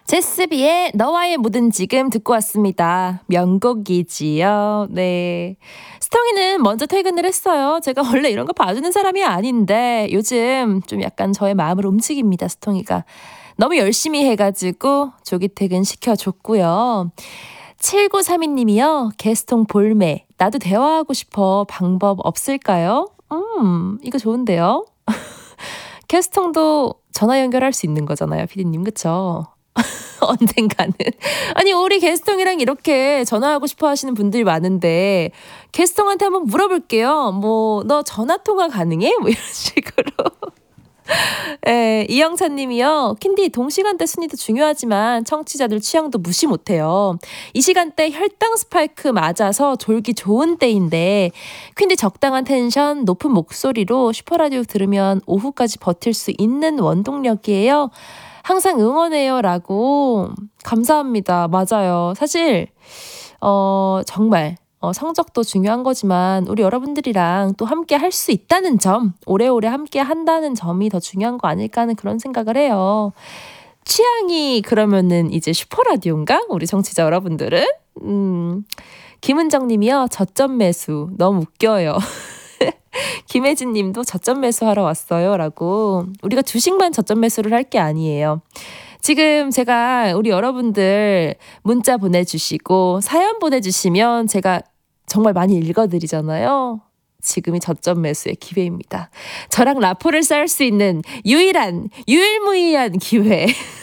제스비의 너와의 모든 지금 듣고 왔습니다. 명곡이지요. 네. 스텅이는 먼저 퇴근을 했어요. 제가 원래 이런 거 봐주는 사람이 아닌데 요즘 좀 약간 저의 마음을 움직입니다. 스텅이가. 너무 열심히 해가지고 조기 퇴근 시켜줬고요. 7932님이요. 개스통 볼매. 나도 대화하고 싶어. 방법 없을까요? 이거 좋은데요. 개스통도 전화 연결할 수 있는 거잖아요. 피디님. 그쵸? 언젠가는. 아니, 우리 게스통이랑 이렇게 전화하고 싶어 하시는 분들이 많은데, 게스통한테 한번 물어볼게요. 뭐, 너 전화통화 가능해? 뭐 이런 식으로. 예, 이영찬 님이요. 킨디, 동시간대 순위도 중요하지만 청취자들 취향도 무시 못해요. 이 시간대 혈당 스파이크 맞아서 졸기 좋은 때인데, 킨디 적당한 텐션, 높은 목소리로 슈퍼라디오 들으면 오후까지 버틸 수 있는 원동력이에요. 항상 응원해요 라고. 감사합니다. 맞아요. 사실 정말 성적도 중요한 거지만 우리 여러분들이랑 또 함께 할 수 있다는 점, 오래오래 함께 한다는 점이 더 중요한 거 아닐까 하는 그런 생각을 해요. 취향이 그러면은 이제 슈퍼라디오인가? 우리 정치자 여러분들은? 김은정 님이요. 저점 매수. 너무 웃겨요. 김혜진 님도 저점 매수하러 왔어요 라고. 우리가 주식만 저점 매수를 할 게 아니에요. 지금 제가 우리 여러분들 문자 보내주시고 사연 보내주시면 제가 정말 많이 읽어드리잖아요. 지금이 저점 매수의 기회입니다. 저랑 라포를 쌓을 수 있는 유일무이한 기회.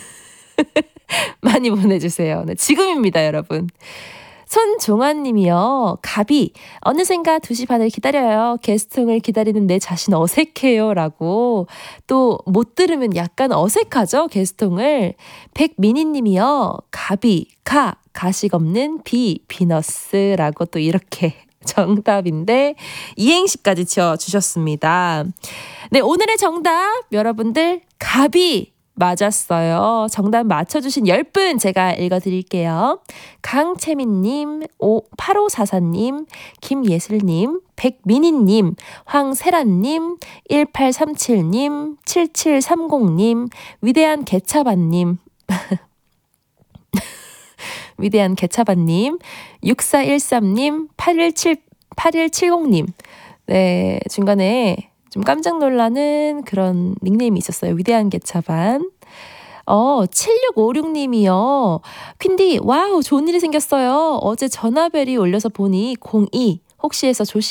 많이 보내주세요. 네, 지금입니다, 여러분. 손종환님이요. 가비, 어느샌가 2시 반을 기다려요. 게스팅을 기다리는 내 자신 어색해요. 라고. 또 못 들으면 약간 어색하죠. 게스팅을. 백민희님이요. 가비, 가식 없는 비너스라고 또 이렇게 정답인데 이행시까지 지어주셨습니다. 네, 오늘의 정답 여러분들 가비 맞았어요. 정답 맞춰주신 10분 제가 읽어드릴게요. 강채민님, 8544님, 김예슬님, 백민희님, 황세란님, 1837님, 7730님, 위대한 개차반님, 위대한 개차반님, 6413님, 8170님. 네, 중간에 좀 깜짝 놀라는 그런 닉네임이 있었어요. 위대한 개차반. 7656님이요. 퀸디, 와우, 좋은 일이 생겼어요. 어제 전화벨이 울려서 보니 02 혹시 해서